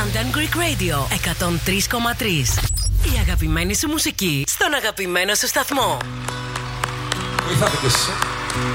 London Greek Radio 103,3. Η αγαπημένη σου μουσική στον αγαπημένο σου σταθμό. Βοηθάτε κι εσείς.